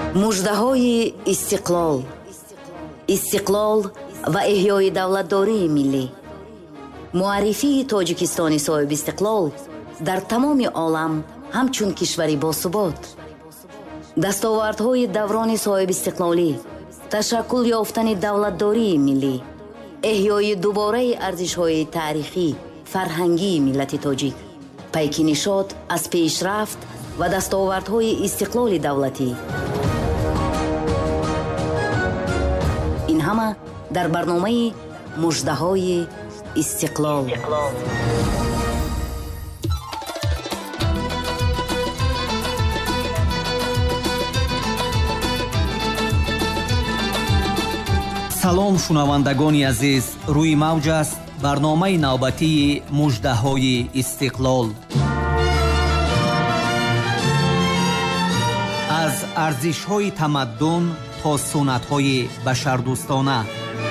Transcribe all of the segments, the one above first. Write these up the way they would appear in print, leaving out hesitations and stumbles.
муждаҳои истиқлол ва эҳёи давлатдории миллӣ. муаррифии тоҷикистони соҳиби истиқлол дар тамоми олам ҳамчун кишвари босубот. дастовардҳои даврони соҳиби истиқлолӣ, ташаккул ёфтани давлатдории миллӣ, эҳёи дубораи арзишҳои таърихӣ, фарҳангии миллати тоҷик, пайки нишод аз пешрафт ва дастовардҳои истиқлоли давлатӣ. ин ҳама дар барномаи муждаҳои истиқлол. салом шунавандагони азиз, рӯи мавҷ аст барномаи навбатии муждаҳои истиқлол. аз арзишҳои тамаддун то суннатҳои башардӯстона.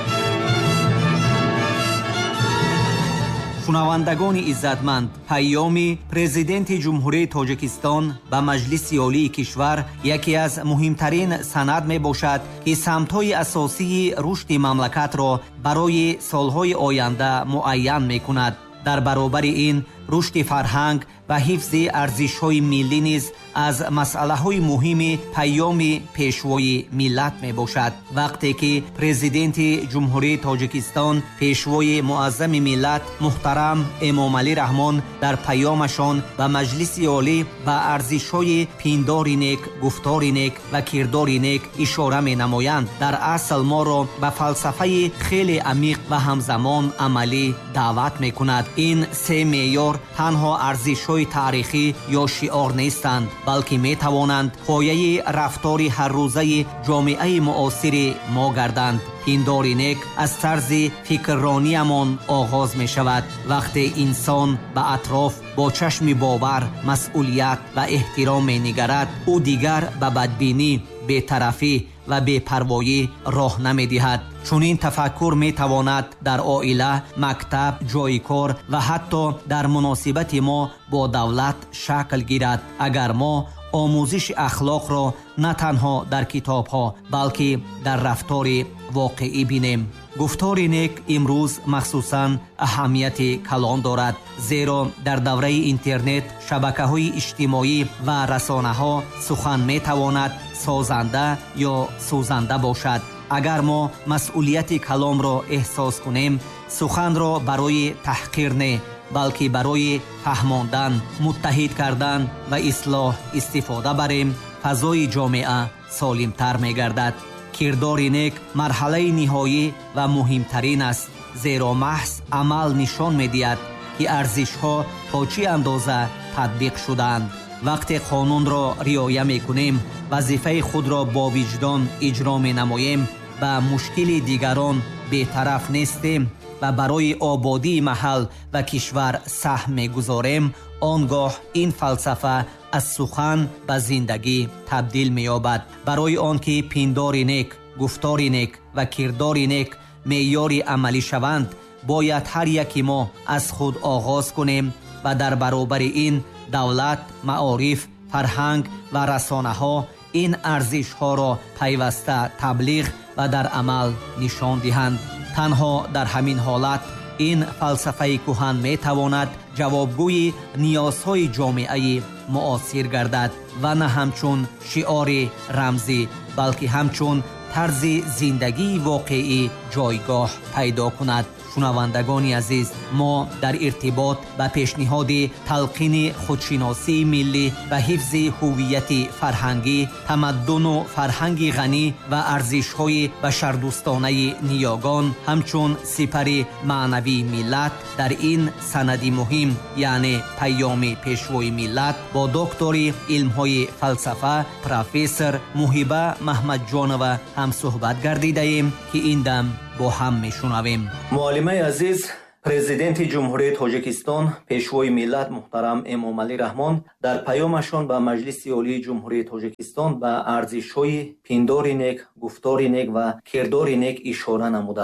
шунавандагони иззатманд, пайёми президенти ҷумҳурии Тоҷикистон ба Маҷлиси олии кишвар яке аз муҳимтарин санад мебошад, ки самтҳои асосии рушди мамлакатро барои солҳои оянда муайян мекунад. дар баробари ин рушди фарҳанг ва ҳифзи арзишҳои миллӣ низ аз масъалаҳои муҳими пайёми пешвои миллат мебошад. вақте ки президенти ҷумҳурии Тоҷикистон пешвои муаззами миллат муҳтарам Эмомалӣ Раҳмон дар паёмашон ба Маҷлиси олӣ ба арзишҳои пиндори нек, гуфтори нек ва кирдори нек ишора менамоянд, дар асл моро ба фалсафаи хеле амиқ ва ҳамзамон амалӣ даъват мекунад. ин се меъёр танҳо арзишҳои таърихӣ ё шиор нестанд, балки метавонанд пояи рафтори ҳаррӯзаи ҷомеаи муосири мо гарданд. пиндори нек аз тарзи фикррониямон оғоз мешавад. вақте инсон ба атроф бо чашми бовар, масъулият ва эҳтиром менигарад, ӯ дигар ба бадбинӣ, бетарафӣ ва бепарвоӣ роҳ намедиҳад. чунин тафаккур метавонад дар оила, мактаб, ҷойи кор ва ҳатто дар муносибати мо бо давлат шакл гирад, агар мо омӯзиши ахлоқро на танҳо дар китобҳо, балки дар рафтори воқеӣ бинем. гуфтори нек имрӯз махсусан аҳамияти калон дорад, зеро дар давраи интернет, шабакаҳои иҷтимоӣ ва расонаҳо сухан метавонад созанда ё сӯзанда бошад. агар мо масъулияти каломро эҳсос кунем, суханро барои таҳқир не, балки барои фаҳмондан, муттаҳид кардан ва ислоҳ истифода барем, фазои ҷомеа солимтар мегардад. кирдори нек марҳалаи ниҳоӣ ва муҳимтарин аст, зеро маҳз амал нишон медиҳад, ки арзишҳо то чӣ андоза татбиқ шудаанд. вақте қонунро риоя мекунем, вазифаи худро бо виҷдон иҷро менамоем, ба мушкили дигарон бетараф нестем ва барои ободии маҳал ва кишвар саҳм мегузорем, он гоҳ ин фалсафа аз сухан ба зиндагӣ табдил меёбад. барои он ки пиндори нек, гуфтори нек ва кирдори нек меъёри амалӣ шаванд, бояд ҳар яки мо аз худ оғоз кунем ва дар баробари ин давлат, маориф, фарҳанг ва расонаҳо ин арзишҳоро пайваста таблиғ ва дар амал нишон диҳанд. танҳо дар ҳамин ҳолат ин фалсафаи кӯҳан метавонад ҷавобгӯи ниёзҳои ҷомеаи муосир гардад ва на ҳамчун шиори рамзӣ, балки ҳамчун тарзи зиндагии воқеӣ ҷойгоҳ пайдо кунад. шунавандагони азиз, мо дар иртибот ба пешниҳоди талқини худшиносии миллӣ ва ҳифзи ҳуввияти фарҳангӣ, тамаддуну фарҳанги ғанӣ ва арзишҳои башардӯстонаи ниёгон ҳамчун сипари маънавии миллат дар ин санади муҳим, яъне пайёми пешвои миллат, бо доктори илмҳои фалсафа профессор Муҳиба Маҳмадҷонова ҳамсуҳбат гардидаем, ки ин дам бо ҳам мешунавем. муаллимаи азиз, президенти ҷумҳурии Тоҷикистон, пешвои миллат муҳтарам Эмомалӣ Раҳмон дар паёмашон ба Маҷлиси олии ҷумҳурии Тоҷикистон ба арзишҳои пиндори нек, гуфтори нек ва кирдори нек ишора намуданд.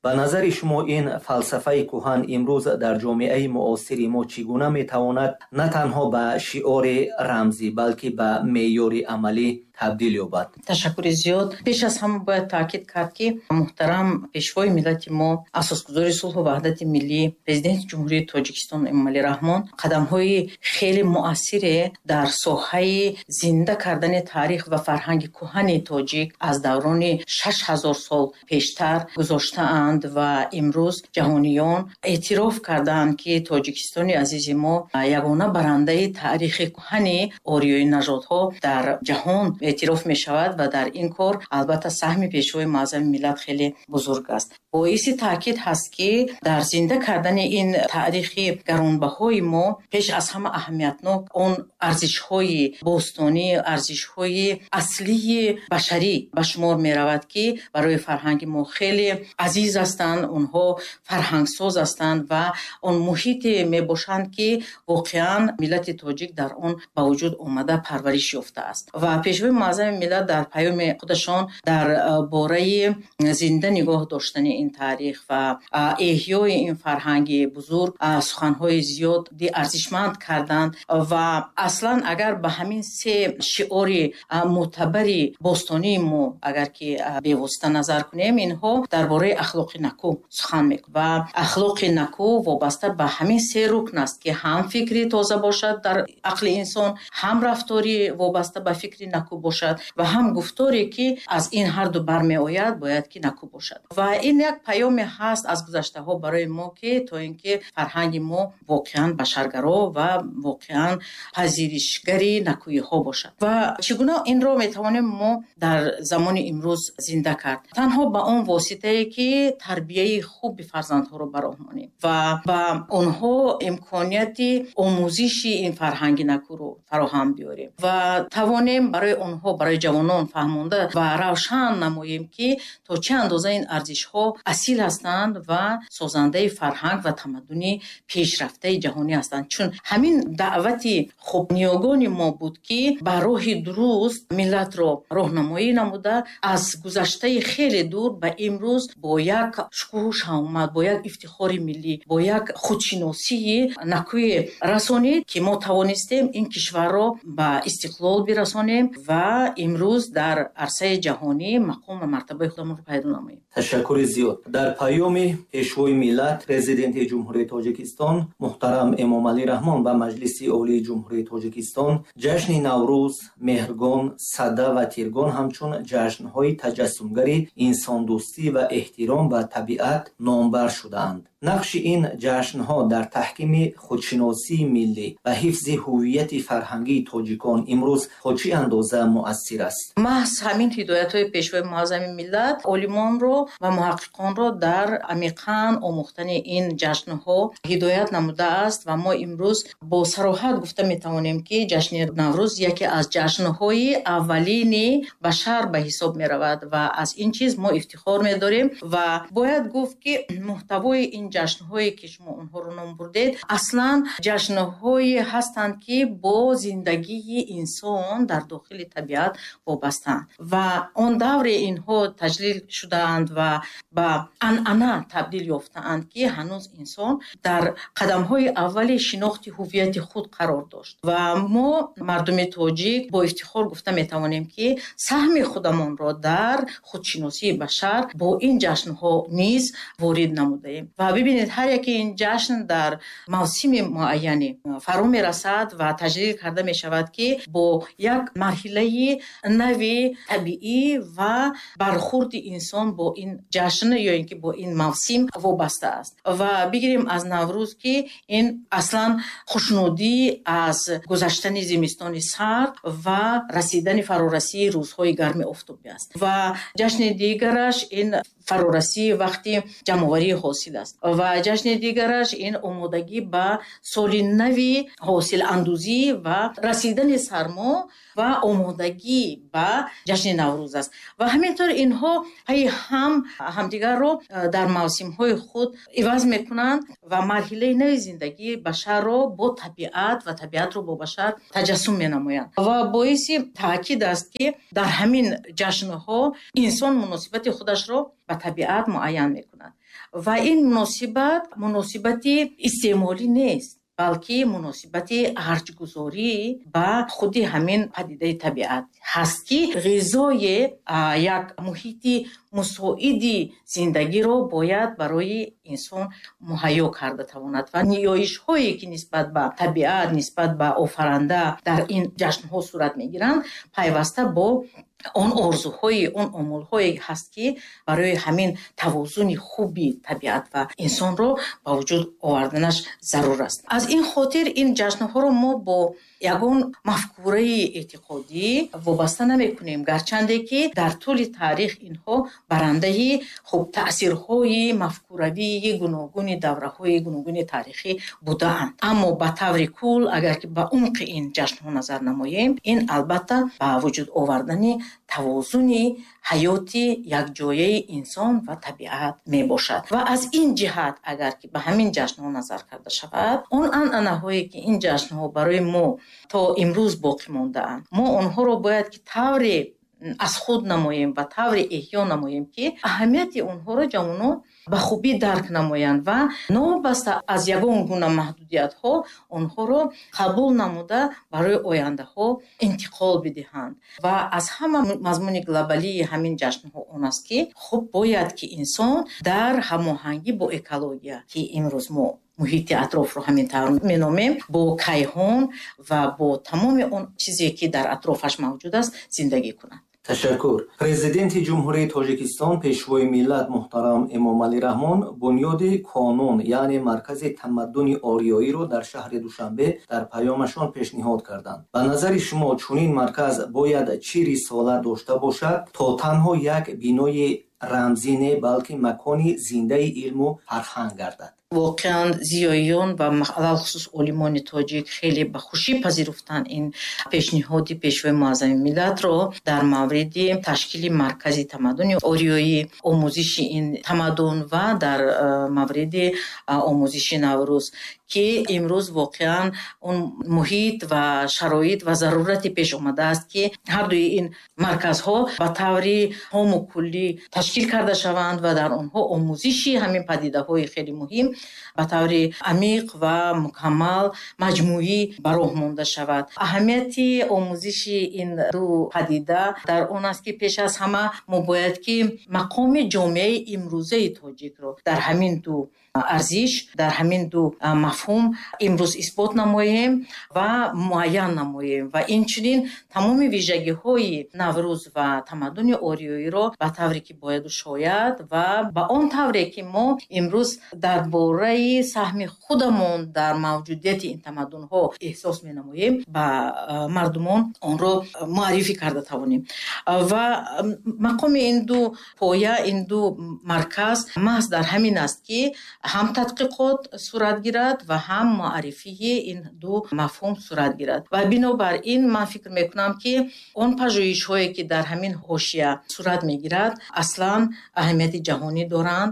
ба назари шумо ин фалсафаи кӯҳан имрӯз дар ҷомеаи муосири мо чӣ гуна метавонад на танҳо ба шиори рамзӣ балки ба меъёри амалӣ табдил ёбад? ташаккури зиёд. пеш аз ҳама бояд таъкид кард, ки муҳтарам пешвои миллати мо, асосгузори сулҳу ваҳдати миллӣ, президенти ҷумҳурии Тоҷикистон Эмомалӣ Раҳмон қадамҳои хеле муассире дар соҳаи зинда кардани таърих ва фарҳанги кӯҳани тоҷик аз даврони 6000 сол пештар гузоштаанд ва имрӯз ҷаҳониён эътироф карданд, ки Тоҷикистони азизи мо ягона барандаи таърихи кӯҳани ориёи нажодҳо дар ҷаҳон эътироф мешавад ва дар ин кор албатта саҳми пешвои муаззами миллат хеле бузург аст. боиси таъкид ҳаст, ки дар зинда кардани ин таърихи гаронбаҳои мо пеш аз ҳама аҳамиятнок он арзишҳои бостонӣ, арзишҳои аслии башарӣ ба шумор меравад, ки барои фарҳанги мо хеле азиз ҳастанд. онҳо фарҳангсоз ҳастанд ва он муҳите мебошанд, ки воқеан миллати тоҷик дар он ба вуҷуд омада парвариш ёфтааст. ва пешвои муаззами миллат дар паёми худашон дар бораи зинда нигоҳ доштани ин таърих ва эҳёи ин фарҳанги бузург суханҳои зиёди арзишманд карданд. ва аслан агар ба ҳамин се шиори мӯътабари бостонии мо агар ки бевосита назар кунем, инҳо дар бораи ахлоқи накӯ сухан мекунанд ва ахлоқи накӯ вобаста ба ҳамин се рукн аст, ки ҳам фикри тоза бошад дар ақли инсон, ҳам рафтори вобаста ба фикри накӯ бошад ва ҳам гуфторе, ки аз ин ҳарду бармеояд, бояд ки накӯ бошад. ва ин як паёме ҳаст аз гузаштаҳо барои мо, ки то ин ки фарҳанги мо воқеан башаргаро ва воқеан пазиришгари накӯиҳо бошад. ва чӣ гуна инро метавонем мо дар замони имрӯз зинда кард? танҳо ба он воситае, ки тарбияи хуби фарзандҳоро бароҳмонем ва ба онҳо имконияти омӯзиши ин фарҳанги накӯро фароҳам биёрем ва тавонем барои онҳо, барои ҷавонон фаҳмонда ва равшан намоем, ки то чӣ андоза ин арзишҳо асил ҳастанд ва созандаи фарҳанг ва тамаддуни пешрафтаи ҷаҳонӣ ҳастанд. чун ҳамин даъвати хубниёгони мо буд, ки ба роҳи дуруст миллатро роҳнамоӣ намуда аз гузаштаи хеле дур ба имрӯз бо як шукӯҳу шаҳомат, бо як ифтихори миллӣ, бо як худшиносии накӯе расонид, ки мо тавонистем ин кишварро ба истиқлол бирасонем ва имрӯз дар арсаи ҷаҳонӣ мақом ва мартабаи худамонро пайдо намоем. ташаккури зиёд. дар паёми пешвои миллат, президенти ҷумҳурии Тоҷикистон муҳтарам Эмомалӣ Раҳмон ва Маҷлиси олии ҷумҳурии Тоҷикистон ҷашни Наврӯз, Меҳргон, Сада ва Тиргон ҳамчун ҷашнҳои таҷассумгари инсондӯстӣ ва эҳтиром ба табиат номбар шудаанд. нақши ин ҷашнҳо дар таҳкими худшиносии миллӣ ва ҳифзи ҳуввияти фарҳангии тоҷикон имрӯз ҳо чӣ андоза муассир аст? маҳз ҳамин ҳидоятҳои пешвои муаззами миллат олимонро ва муҳаққиқонро дар амиқан омӯхтани ин ҷашнҳо ҳидоят намудааст ва мо имрӯз бо сароҳат гуфта метавонем, ки ҷашни Наврӯз яке аз ҷашнҳои аввалини башар ба ҳисоб меравад ва аз ин чиз мо ифтихор медорем ва бояд гуфт, ки муҳтавои ин ҷашнҳое, ки шумо онҳоро ном бурдед, аслан ҷашнҳое ҳастанд, ки бо зиндагии инсон дар дохили табиат вобастаанд ва он давре инҳо таҷлил шудаанд ва ба анъана табдил ёфтаанд, ки ҳанӯз инсон дар қадамҳои аввали шинохти ҳуввияти худ қарор дошт ва мо мардуми тоҷик бо ифтихор гуфта метавонем, ки саҳми худамонро дар худшиносии башар бо ин ҷашнҳо низ ворид намудаем. ва бибинед, ҳар яке ин ҷашн дар мавсими муайяне фаро мерасад ва таҷлил карда мешавад, ки бо як марҳилаи нави табиӣ ва бархурди инсон бо ин ҷашн ё ин ки бо ин мавсим вобаста аст. ва бигирем аз Наврӯз, ки ин аслан хушнудӣ аз гузаштани зимистони сард ва расидани фарорасии рӯзҳои гарми офтобӣ аст. ва ҷашни дигараш ин фарорасии вақти ҷамъоварии ҳосил аст ва ҷашни дигараш ин омодагӣ ба соли нави ҳосиландӯзӣ ва расидани сармо ва омодагӣ ба ҷашни Наврӯз аст. ва ҳаминтор инҳо паи ҳамдигарро дар мавсимҳои худ иваз мекунанд ва марҳилаи нави зиндагии башарро бо табиат ва табиатро бо башар таҷассум менамоянд. ва боиси таъкид аст, ки дар ҳамин ҷашнҳо инсон муносибати худашро ба табиат муайян мекунад. ва ин муносибати истеъмолӣ нест, балки муносибати арҷгузорӣ ба худи ҳамин падидаи табиат ҳаст, ки ғизои як муҳити мусоиди зиндагиро бояд барои инсон муҳайё карда тавонад ва ниёишҳое ки нисбат ба табиат, нисбат ба офаранда дар ин ҷашнҳо сурат мегиранд, пайваста бо он орзуҳои, он омӯлҳое ҳаст, ки барои ҳамин тавозуни хуби табиат ва инсонро ба вуҷуд оварданаш зарур аст. Аз ин хотир ин ҷашнҳоро мо бо ягон мафкураи эътиқодӣ вобаста намекунем, гарчанде ки дар тӯли таърих инҳо барандаи таъсирҳои мафкуравии гуногуни давраҳои гуногуни таърихӣ будаанд. Аммо ба таври кул, агар ки ба умқи ин ҷашнҳо назар намоем, ин албатта ба вуҷуд овардани тавозуни ҳаёти якҷояи инсон ва табиат мебошад. Ва аз ин ҷиҳат агар ки ба ҳамин ҷашнҳо назар карда шавад, он анъанаҳое ки ин ҷашнҳо барои мо то имрӯз боқӣ мондаанд, мо онҳоро бояд ки тавре аз худ намоем ва тавре эҳё намоем, ки аҳамияти онҳоро ҷавонон ба хубӣ дарк намоянд ва новобаста аз ягон гуна маҳдудиятҳо онҳоро қабул намуда барои ояндаҳо интиқол бидиҳанд. Ва аз ҳама мазмуни глобалии ҳамин ҷашнҳо он аст, ки хуб бояд ки инсон дар ҳамоҳангӣ бо экология, ки имрӯз мо муҳити атрофро ҳамин тавр меномем, бо кайҳон ва бо тамоми он чизе ки дар атрофаш мавҷуд аст зиндагӣ кунад. ташаккур. Президенти Ҷумҳурии Тоҷикистон пешвои миллат муҳтарам Эмомалӣ Раҳмон бунёди Конун, яъне маркази тамаддуни ориёиро дар шаҳри Душанбе дар паёмашон пешниҳод карданд. Ба назари шумо чунин марказ бояд чӣ рисола дошта бошад, то танҳо як бинои рамзӣ не, балки макони зиндаи илму фарҳанг гардад? воқеан зиёиён ва алахусус олимони тоҷик хеле ба хушӣ пазируфтанд ин пешниҳоди пешвои муаззами миллатро дар мавриди ташкили маркази тамаддуни ориёӣ, омӯзиши ин тамаддун ва дар мавриди омӯзиши Наврӯз, ки имрӯз воқеан он муҳит ва шароит ва зарурати пеш омадааст, ки ҳардуи ин марказҳо ба таври ҳому куллӣ ташкил карда шаванд ва дар онҳо омӯзиши ҳамин падидаҳои хеле муҳим ба таври амиқ ва мукаммал маҷмӯӣ ба роҳ монда шавад. Аҳамияти омӯзиши ин ду падида дар он аст, ки пеш аз ҳама мо бояд ки мақоми ҷомеаи имрӯзаи тоҷикро дар ҳамин ду арзиш, дар ҳамин ду мафҳум имрӯз исбот намоем ва муайян намоем ва инчунин тамоми вижагиҳои Наврӯз ва тамаддуни ориёиро ба тавре ки бояду шояд ва ба он тавре ки мо имрӯз дар бораи саҳми худамон дар мавҷудияти ин тамаддунҳо эҳсос менамоем, ба мардумон онро муаррифӣ карда тавонем. Ва мақоми ин ду поя, ин ду марказ маҳз дар ҳамин аст, ки ҳам тадқиқот сурат гирад ва ҳам муаррифии ин ду мафҳум сурат гирад. Ва бинобар ин ман фикр мекунам, ки он пажӯҳишҳое ки дар ҳамин ҳошия сурат мегирад аслан аҳамияти ҷаҳонӣ доранд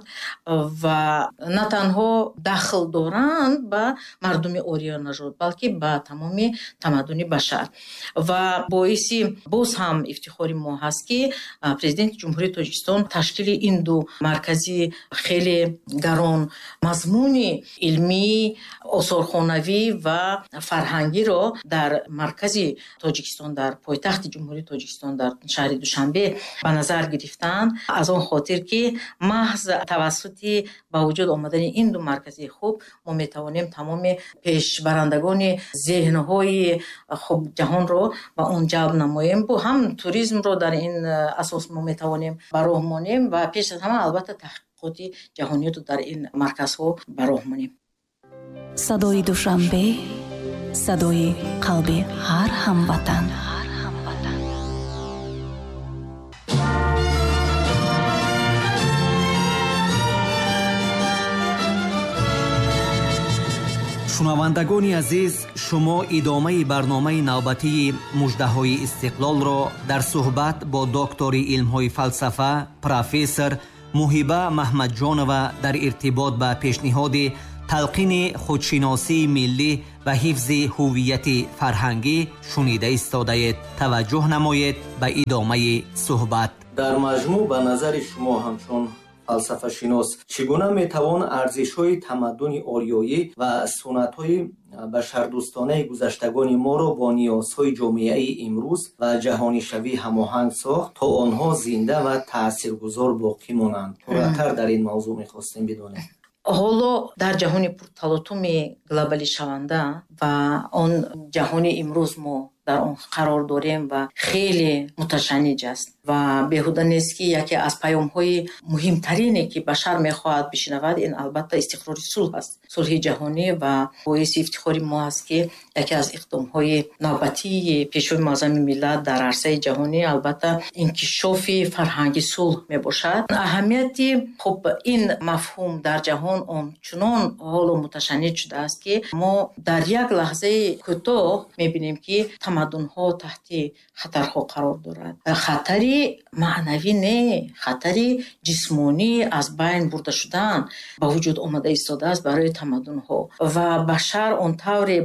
ва на танҳо дахл доранд ба мардуми ориё нажод, балки ба тамоми тамаддуни башар. Ва боиси боз ҳам ифтихори мо ҳаст, ки президенти Ҷумҳурии Тоҷикистон ташкили ин ду маркази хеле гарон мазмуни илмӣ, осорхонавӣ ва фарҳангиро дар маркази Тоҷикистон, дар пойтахти Ҷумҳурии Тоҷикистон дар шаҳри Душанбе ба назар гирифтанд, аз он хотир ки маҳз тавассути ба вуҷуд омадани ин ду маркази хуб мо метавонем тамоми пешбарандагони зеҳнҳои хуб ҷаҳонро ба он ҷалб намоем. Бо ҳам туризмро дар ин асос мо метавонем ба роҳ монем ва пеш аз ҳама албатта таҳқиқоти ҷаҳониятро дар ин марказҳо ба роҳ монем. садои Душанбе, садои қалби ҳар ҳамватан. шунавандагони азиз, шумо идомаи барномаи навбатии муждаҳои истиқлолро дар суҳбат бо доктори илмҳои фалсафа профессор Муҳиба Маҳмадҷонова дар иртибот ба пешниҳоди талқини худшиносии миллӣ ва ҳифзи ҳуввияти фарҳангӣ шунида истодаед. Таваҷҷӯҳ намоед ба идомаи суҳбат. Дар маҷмӯъ ба назари шумо ҳамчун фалсафашинос чӣ гуна метавон арзишҳои тамаддуни ориёӣ ва суннатҳои башардӯстонаи гузаштагони моро бо ниёзҳои ҷомеаи имрӯз ва ҷаҳонишавӣ ҳамоҳанг сохт, то онҳо зинда ва таъсиргузор боқӣ монанд? пуррахтар дар ин мавзӯъ мехостем бидонем. ҳоло дар ҷаҳони пурталотуми глобалишаванда ва он ҷаҳони имрӯз мо дар он қарор дорем ва хеле муташанниж аст ва беҳуда нест ки яке аз паёмҳои муҳимтарине ки башар мехоҳад бишнавад, ин албатта истиқрори сулҳ аст, сулҳи ҷаҳонӣ, ва боиси ифтихори мо аст ки яке аз иқдомҳои навбатии пешвои муаззами миллат дар арсаи ҷаҳонӣ албатта инкишофи фарҳанги сулҳ мебошад. аҳамияти ин мафҳум дар ҷаҳон ончунон ҳоло муташанниж шудааст ки мо дар як лаҳзаи кӯтоҳ мебинем ки тамаддунҳо таҳти хатарҳо қарор дорад. Хатари маънавӣ не, хатари ҷисмонӣ аз байн бурда шудан ба вуҷуд омада истодааст барои тамаддунҳо ва башар он тавре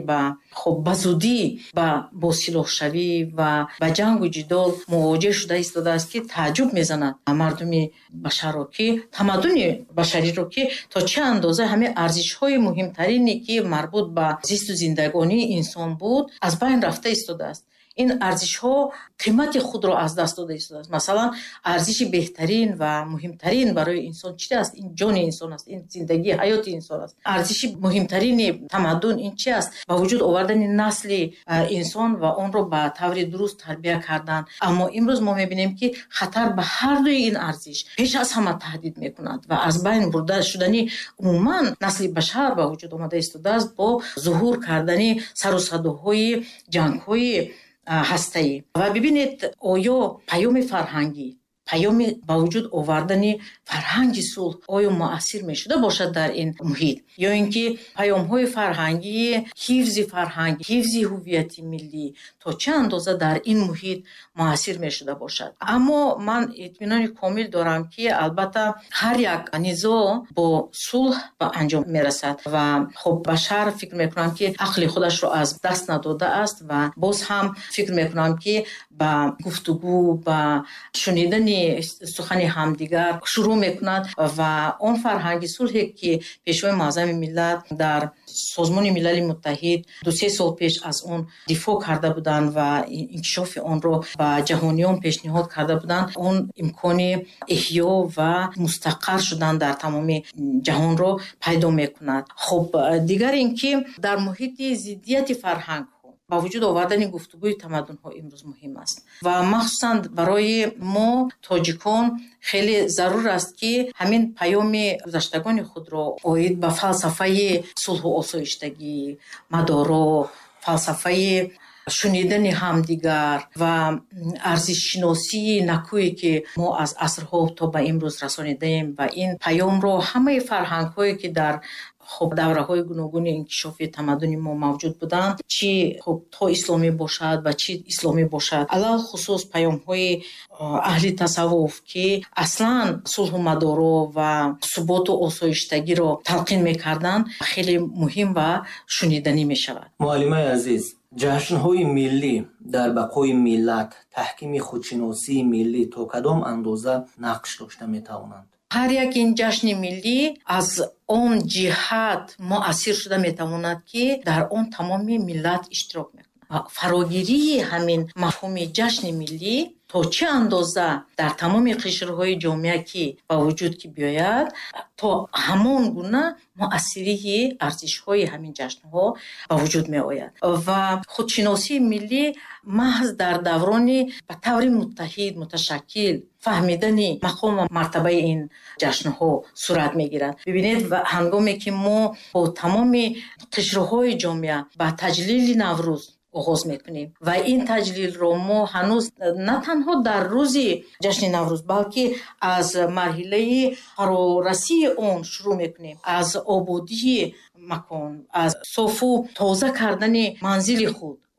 ба зудӣ ба босилоҳшавӣ ва ба ҷангу ҷидол мувоҷеҳ шуда истодааст ки тааҷҷуб мезанад мардуми башарро, ки тамаддуни башариро, ки то чӣ андоза ҳамаи арзишҳои муҳимтарине ки марбут ба зисту зиндагонии инсон буд аз байн рафта истодааст. ин арзишҳо қимати худро аз даст дода истодааст. Масалан, арзиши беҳтарин ва муҳимтарин барои инсон чӣ аст? Ин ҷони инсон аст, ин зиндагии ҳаёти инсон аст. Арзиши муҳимтарини тамаддун ин чӣ аст? Ба вуҷуд овардани насли инсон ва онро ба таври дуруст тарбия кардан. Аммо имрӯз мо мебинем ки хатар ба ҳардуи ин арзиш беш аз ҳама таҳдид мекунад ва аз байн бурда шудани умуман насли башар ба вуҷуд омада истодааст бо зуҳур кардани сару садоҳои ҷангҳои ҳастаӣ. Ва бибинед, оё паёми фарҳангӣ, паёми ба вуҷуд овардани фарҳанги сулҳ оё муассир мешуда бошад дар ин муҳит, ё ин ки паёмҳои фарҳангӣ, ҳифзи фарҳанг, ҳифзи ҳуввияти миллӣ то чӣ андоза дар ин муҳит муассир мешуда бошад. Аммо ман итминони комил дорам ки албатта ҳар як низоъ бо сулҳ ба анҷом мерасад ва башар фикр мекунам ки ақли худашро аз даст надодааст ва боз ҳам фикр мекунам ки ба гуфтугӯ, ба шунидани сухани ҳамдигар шурӯъ мекунад ва он фарҳанги сулҳе ки пешвои муаззами миллат дар созмони милали муттаҳид 2-3 сол пеш аз он дифоъ карда буданд ва инкишофи онро ба ҷаҳониён пешниҳод карда буданд, он имкони эҳё ва мустаққар шудан дар тамоми ҷаҳонро пайдо мекунад. Дигар ин ки дар муҳити зиддияти фарҳанг ба вуҷуд овардани гуфтугӯи тамаддунҳо имрӯз муҳим аст ва махсусан барои мо тоҷикон хеле зарур аст ки ҳамин паёми гузаштагони худро оид ба фалсафаи сулҳу осоиштагӣ, мадоро, фалсафаи шунидани ҳамдигар ва арзишшиносии накӯе ки мо аз асрҳо то ба имрӯз расонидаем ва ин паёмро ҳамаи фарҳангҳое ки дар давраҳои гуногуни инкишофи тамаддуни мо мавҷуд буданд, чӣ то исломӣ бошад ва чӣ исломӣ бошад, алал хусус паёмҳои аҳли тасаввуф ки аслан сулҳу мадоро ва суботу осоиштагиро талқин мекарданд, хеле муҳим ва шуниданӣ мешавад. муаллимаи азиз, ҷашнҳои миллӣ дар бақои миллат, таҳкими худшиносии миллӣ то кадом андоза нақш дошта метавонанд? ҳар як ин ҷашни миллӣ аз он ҷиҳат муассир шуда метавонад ки дар он тамоми миллат иштирок мекунад. Фарогирии ҳамин мафҳуми ҷашни миллӣ то чӣ андоза дар тамоми қишрҳои ҷомеа ки ба вуҷуд ки биёяд, то ҳамон гуна муассирии арзишҳои ҳамин ҷашнҳо ба вуҷуд меояд ва худшиносии миллӣ маҳз дар даврони ба таври муттаҳид, муташаккил фаҳмидани мақом ва мартабаи ин ҷашнҳо сурат мегирад. бибинед, ҳангоме ки мо бо тамоми қишрҳои ҷомеа ба таҷлили Наврӯз оғоз мекунем ва ин таҷлилро мо ҳанӯз на танҳо дар рӯзи ҷашни Наврӯз, балки аз марҳилаи фарорасии он шурӯъ мекунем, аз ободии макон, аз софу тоза кардани манзили худ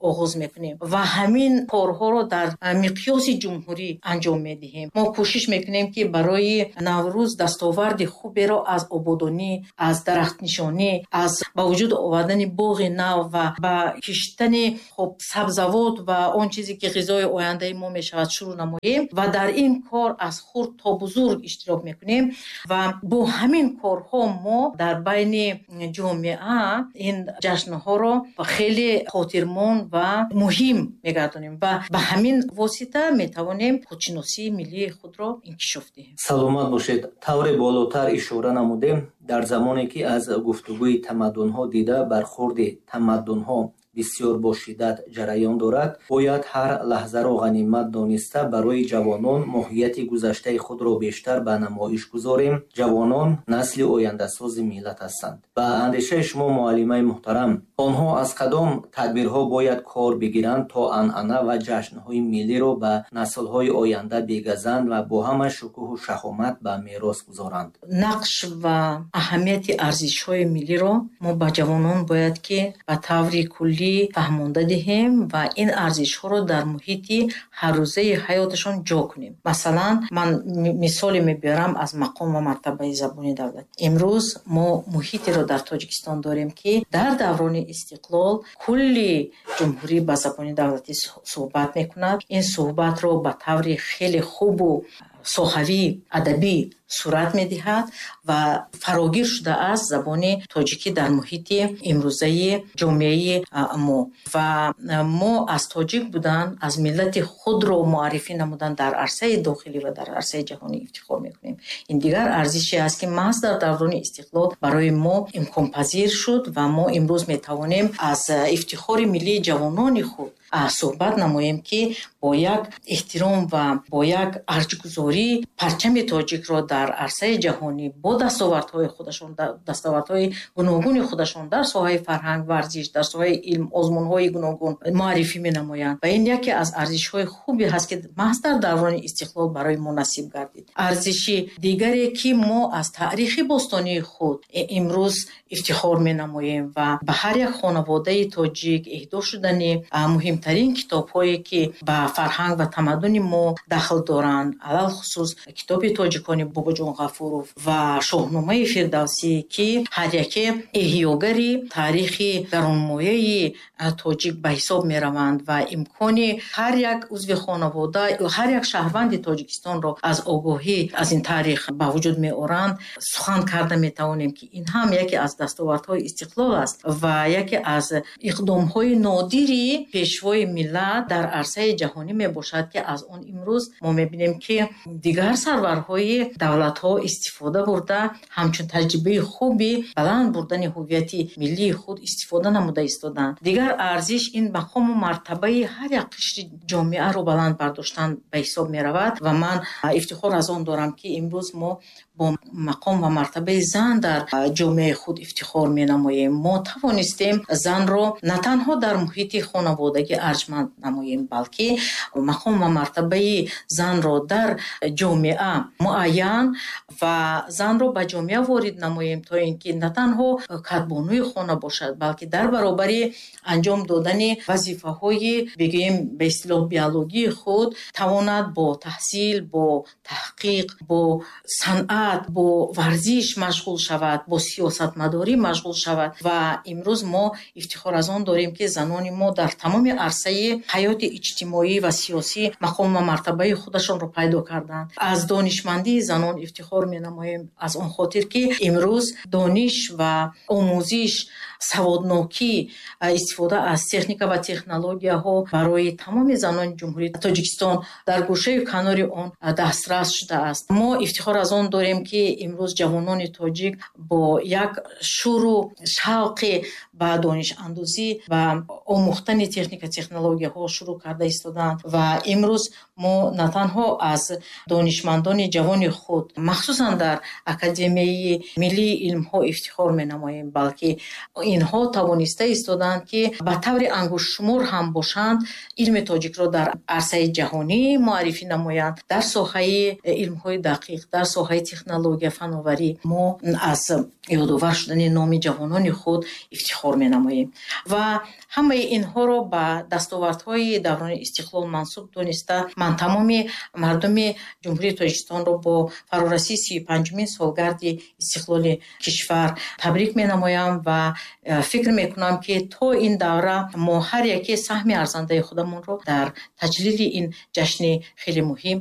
оғоз мекунем ва ҳамин корҳоро дар миқёси ҷумҳурӣ анҷом медиҳем. мо кӯшиш мекунем ки барои Наврӯз дастоварди хуберо аз ободонӣ, аз дарахтнишонӣ, аз ба вуҷуд овардани боғи нав ва ба киштани сабзавот ва он чизе ки ғизои ояндаи мо мешавад шурӯъ намоем ва дар ин кор аз хурд то бузург иштирок мекунем ва бо ҳамин корҳо мо дар байни ҷомеа ин ҷашнҳоро хеле хотирмон ва муҳим мегардонем ва ба ҳамин восита метавонем худшиносии миллии худро инкишоф диҳем. саломат бошед. тавре болотар ишора намудем, дар замоне ки аз гуфтугӯи тамаддунҳо дида бархурди тамаддунҳо бисёр бо шиддат ҷараён дорад, бояд ҳар лаҳзаро ғанимат дониста барои ҷавонон моҳияти гузаштаи худро бештар ба намоиш гузорем. ҷавонон насли ояндасози миллат ҳастанд. ба андешаи шумо муаллимаи муҳтарам, онҳо аз кадом тадбирҳо бояд кор бигиранд то анъана ва ҷашнҳои миллиро ба наслҳои оянда бегазанд ва бо ҳама шукӯҳу шахомат ба мерос гузоранд? нақш ва аҳамияти арзишҳои миллиро мо ба ҷавонон бояд ки ба таври куллӣ фаҳмонда диҳем ва ин арзишҳоро дар муҳити ҳаррӯзаи ҳаёташон ҷо кунем. Масалан, ман мисоле мебиёрам аз мақом ва мартабаи забони давлат. имрӯз мо муҳитеро дар Тоҷикистон дорем ки дар даврони истиқлол кулли ҷумҳурӣ ба забони давлатӣ суҳбат мекунад. ин суҳбатро ба таври хеле хубу соҳавӣ адабӣ сурат медиҳад ва фарогир шудааст забони тоҷикӣ дар муҳити имрӯзаи ҷомеаи мо ва мо аз тоҷик будан, аз миллати худро муаррифӣ намудан дар арсаи дохилӣ ва дар арсаи ҷаҳонӣ ифтихор мекунем. ин дигар арзише аст ки маҳз дар даврони истиқлол барои мо имконпазир шуд ва мо имрӯз метавонем аз ифтихори миллии ҷавонони худ суҳбат намоем ки бо як эҳтиром ва бо як арҷгузорӣ парчами тоҷикро дар арсаи ҷаҳонӣ бо дастовардҳои худашон, дастовардҳои гуногуни худашон дар соҳаи фарҳанг, варзиш, дар соҳаи илм, озмунҳои гуногун муаррифӣ менамоянд ва ин яке аз арзишҳои хубе ҳаст ки маҳз дар даврони истиқлол барои мо насиб гардид. арзиши дигаре ки мо аз таърихи бостонии худ имрӯз ифтихор менамоем ва ба ҳар як хонаводаи тоҷик эҳдо шудани муҳимтарин китобҳое ки ба фарҳанг ва тамаддуни мо дахл доранд, алалхусус китоби тоҷикони Бобоҷон Ғафуров ва Шоҳномаи Фирдавсӣ ки ҳар яке эҳёгари таърихи гаронмояи тоҷик ба ҳисоб мераванд ва имкони ҳар як узви хонавода, ҳар як шаҳрванди Тоҷикистонро аз огоҳӣ аз ин таърих ба вуҷуд меоранд. сухан карда метавонем ки ин ҳам яке аз дастовардҳои истиқлол аст ва яке аз иқдомҳои нодири пешвои миллат дар арсаи ҷаҳонӣ мебошад ки аз он имрӯз мо мебинем ки дигар сарварҳои давлатҳо истифода бурда ҳамчун таҷрибаи хуби баланд бурдани ҳуввияти миллии худ истифода намуда истоданд. дигар арзиш ин мақому мартабаи ҳар як қишри ҷомеаро баланд бардоштан ба ҳисоб меравад ва ман ифтихор аз он дорам ки имрӯз мо бо мақом ва мартабаи зан дар ҷомеаи худ ифтихор менамоем. мо тавонистем занро на танҳо дар муҳити хонаводагӣ арҷманд намоем, балки мақом ва мартабаи занро дар ҷомеа муайян ва занро ба ҷомеа ворид намоем, то ин ки на танҳо кадбонӯи хона бошад, балки дар баробари анҷом додани вазифаҳои бигӯем ба истилоҳ биологии худ тавонад бо таҳсил, бо таҳқиқ, бо санъат, бо варзиш машғул шавад, бо сиёсатмадорӣ машғул шавад. ва имрӯз мо ифтихор аз он дорем ки занони мо дар тамоми арсаи ҳаёти иҷтимоӣ ва сиёсӣ мақом ва мартабаи худашонро пайдо карданд. аз донишмандии занон ифтихор менамоем, аз он хотир ки имрӯз дониш ва омӯзиш, саводнокӣ, истифода аз техника ва технологияҳо барои тамоми занони ҷумҳурии Тоҷикистон дар гӯшаю канори он дастрас шудааст. мо ифтихор аз он дорем ки имрӯз ҷавонони тоҷик бо як шӯру шавқи ба донишандозӣ ва омӯхтани техника технологияҳо шурӯъ карда истоданд ва имрӯз мо на танҳо аз донишмандони ҷавони худ махсусан дар Академияи миллии илмҳо ифтихор менамоем, балки инҳо тавониста истоданд ки ба таври ангушшумур ҳам бошанд илми тоҷикро дар арсаи ҷаҳонӣ муаррифӣ намоянд. Дар соҳаи илмҳои дақиқ, дар соҳаи технология, фановарӣ мо аз ёдовар шудани номи ҷавонони худ ифтихор менамоем ва ҳамаи инҳоро ба дастовардҳои даврони истиқлол мансуб дониста ман тамоми мардуми ҷумҳурии Тоҷикистонро бо фарорасии 35-мин солгарди истиқлоли кишвар табрик менамоям ва фикр мекунам ки то ин давра мо ҳар яке саҳми арзандаи худамонро дар таҷлили ин ҷашни хеле муҳим